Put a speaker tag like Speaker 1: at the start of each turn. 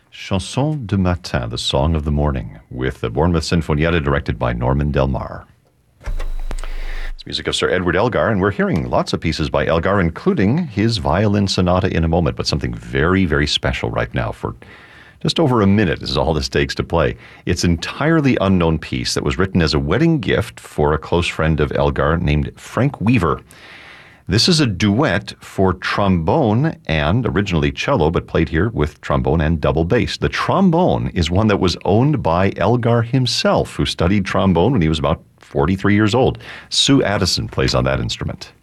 Speaker 1: Chanson de Matin, the Song of the Morning, with the Bournemouth Sinfonietta, directed by Norman Del Mar. It's music of Sir Edward Elgar, and we're hearing lots of pieces by Elgar, including his violin sonata in a moment, but something very, very special right now. For just over a minute is all this takes to play. It's an entirely unknown piece that was written as a wedding gift for a close friend of Elgar named Frank Weaver. This is a duet for trombone and originally cello, but played here with trombone and double bass. The trombone is one that was owned by Elgar himself, who studied trombone when he was about 43 years old. Sue Addison plays on that instrument.